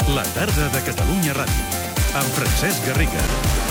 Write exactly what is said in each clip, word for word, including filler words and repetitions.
La tarda de Catalunya Ràdio, amb Francesc Garriga.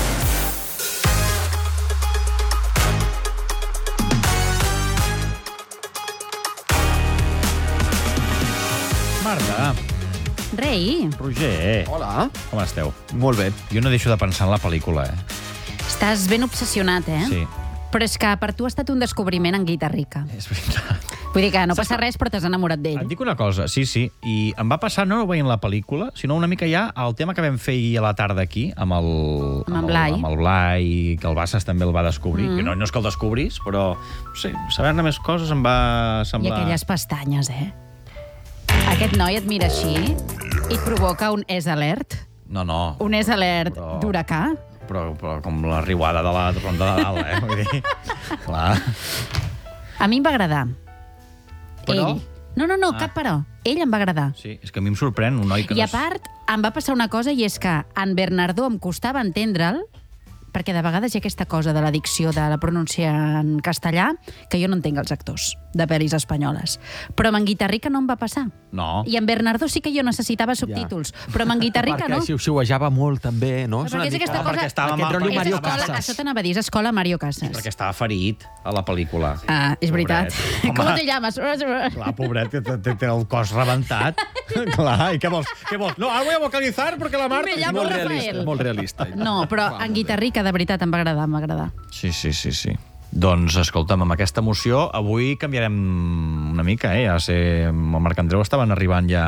Marta. Rei. Roger. Hola. Com esteu? Molt bé. Jo no deixo de pensar en la pel·lícula, eh? Estàs ben obsessionat, eh? Sí. Però és que per tu ha estat un descobriment en Guitarrica. És veritat. Vull dir que no passa res, però t'has enamorat d'ell. Et dic una cosa, sí, sí, i em va passar no veient la pel·lícula, sinó una mica ja el tema que vam fer ahir a la tarda aquí, amb el... Amb en Blai. Amb el Blai, que el Bassas també el va descobrir. Mm. No, no és que el descobrís, però, no sé, saber-ne més coses em va semblar... I aquelles pestanyes, eh? Aquest noi et mira així i et provoca un és alert. No, no. Un és alert Però- d'huracà. Però, però com la riuada de la ronda de dalt, eh? Vull dir, clar. A mi em va agradar. Però? Ell. No, no, no, Ah. cap però. Ell em va agradar. Sí, és que a mi em sorprèn un noi que I no... a part, em va passar una cosa, i és que en Bernardó em costava entendre'l, perquè de vegades hi ha aquesta cosa de la dicció de la pronúncia en castellà, que jo no entenc els actors de pel·lis espanyoles. Però amb en Guitarrica no em va passar. No. I en Bernardó sí que jo necessitava subtítols, però amb en Guitarrica no. Perquè xiu-xiuejava molt, també, no? Però perquè és aquesta No, perquè cosa... estava Aquest mal- rotllo perquè Mario estava- escola, Casas. això t'anava a dir, és escola Mario Casas. Perquè estava ferit a la pel·lícula. Ah, és veritat. Pobret. Com Home. te llames? Clar, pobret, té, té, té el cos rebentat. Clar, i què vols? Què vols? No, ara voy a vocalizar perquè la Marta... Me llamo Molt Rafael. realista, molt realista. No, però en Guitarrica, de veritat, em va agradar, em va agradar. Sí, sí, sí, sí. Doncs, escolta'm, amb aquesta emoció, avui canviarem una mica, eh? Ja sé, amb el Marc Andreu estaven arribant ja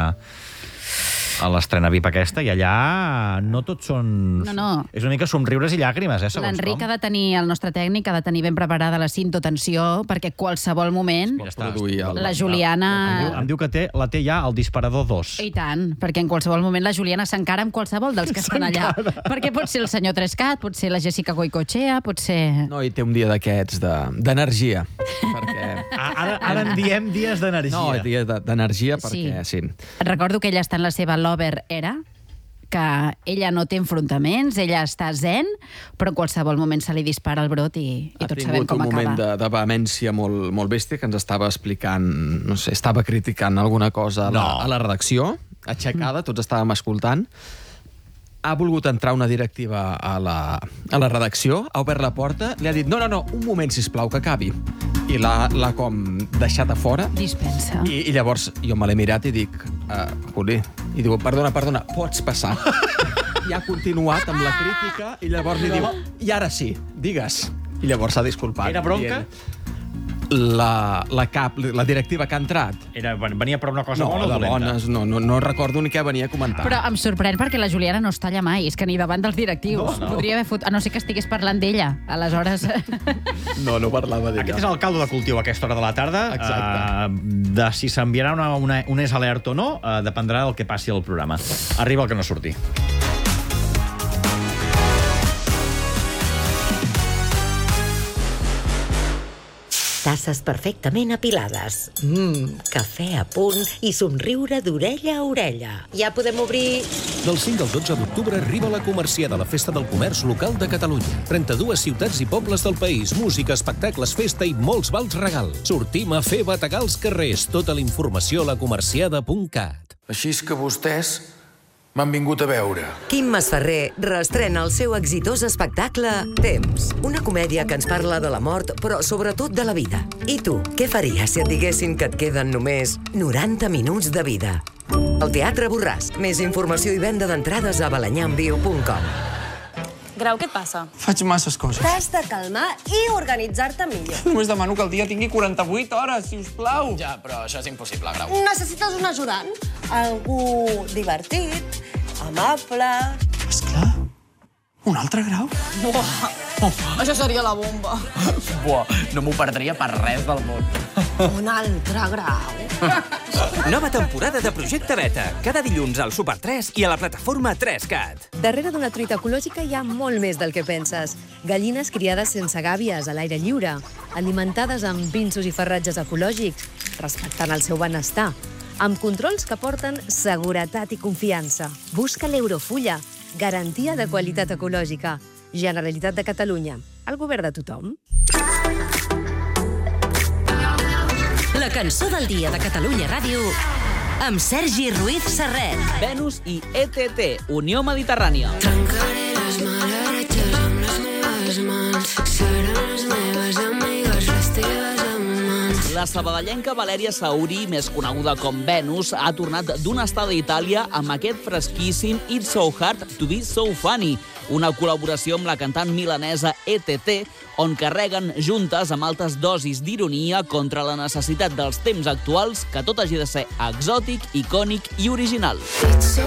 a l'estrena V I P aquesta, i allà no tots són... No, no. És una mica somriures i llàgrimes, eh, segons L'Enric com. ha de tenir, el nostre tècnic, ha de tenir ben preparada la cintotensió, perquè qualsevol moment Mira, està- produir el- la Em diu, Juliana... em diu que té, la té ja el disparador dos. I tant, perquè en qualsevol moment la Juliana s'encara amb qualsevol dels que estan allà. Perquè pot ser el senyor Trescat, pot ser la Jessica Goicoechea, pot ser... No, i té un dia d'aquests de- d'energia. perquè... Ah, Ara, ara en diem dies d'energia. No, dia de- d'energia Sí. perquè, sí. Recordo que ella està en la seva lover era, que ella no té enfrontaments, ella està zen, però en qualsevol moment se li dispara el brot i, i Ha tots sabem tingut com un moment acaba. de, de vehemència molt, molt bèstia que ens estava explicant, no sé, estava criticant alguna cosa a la, No. a la redacció, aixecada, tots estàvem escoltant. Ha volgut entrar una directiva a la, a la redacció, ha obert la porta, li ha dit, no, no, no, un moment, sisplau, que acabi. I l'ha l'ha com deixat a fora. Dispensa. I, I llavors jo me l'he mirat i dic, uh, Juli, i diu, perdona, perdona, pots passar. I ha continuat amb la crítica i llavors li diu, i ara sí, digues. I llavors s'ha disculpat. Era bronca? dient, La, la, cap, la directiva que ha entrat. Era, venia per una cosa No, bona o de dolenta? bones, no, no, no recordo ni què venia a comentar. Però em sorprèn perquè la Juliana no es talla mai, és que ni davant dels directius. No, no. Podria haver fot... A no ser que estigués parlant d'ella. Aleshores... No, no parlava d'ella. Aquest és el caldo de cultiu a aquesta hora de la tarda. Exacte. Uh, de si s'enviarà una, una, un és alert o no, uh, dependrà del que passi al programa. Arriba el que no surti. Tasses perfectament apilades. Mmm, cafè a punt i somriure d'orella a orella. Ja podem obrir... Del cinc al dotze d'octubre arriba la Comerciada, la festa del comerç local de Catalunya. trenta-dues ciutats i pobles del país, música, espectacles, festa i molts vals regal. Sortim a fer bategar els carrers. Tota la informació a la comerciada punt cat. Així és que vostès m'han vingut a veure. Quim Masferrer reestrena el seu exitós espectacle Temps. Una comèdia que ens parla de la mort, però sobretot de la vida. I tu, què faries si et diguessin que et queden només noranta minuts de vida? El Teatre Borràs. Més informació i venda d'entrades a balanyamviu punt com. Grau, què et passa? Faig masses coses. T'has de calmar i organitzar-te millor. Només demano que el dia tingui quaranta-vuit hores, si us plau. Ja, però això és impossible, Grau. Necessites un ajudant. Algú divertit, amable... Esclar. Un altre grau? Buah, això seria la bomba. Buah, no m'ho perdria per res del món. Un altre grau. Nova temporada de Projecte Beta. Cada dilluns al Super tres i a la plataforma tres cat. Darrere d'una truita ecològica hi ha molt més del que penses. Gallines criades sense gàbies, a l'aire lliure, alimentades amb pinsos i farratges ecològics, respectant el seu benestar, amb controls que porten seguretat i confiança. Busca l'Eurofulla, garantia de qualitat ecològica. Generalitat de Catalunya. El govern de tothom. La cançó del dia de Catalunya Ràdio amb Sergi Ruiz Serret. Venus i E T T, Unió Mediterrània. Trencaré les malaretges amb les meves mans. Seran les meves amigues, les teves amants. La sabadellenca Valèria Sauri, més coneguda com Venus, ha tornat d'una estada a Itàlia amb aquest fresquíssim It's So Hard to Be So Funny, una col·laboració amb la cantant milanesa E T T, on carreguen juntes amb altes dosis d'ironia contra la necessitat dels temps actuals que tot hagi de ser exòtic, icònic i original.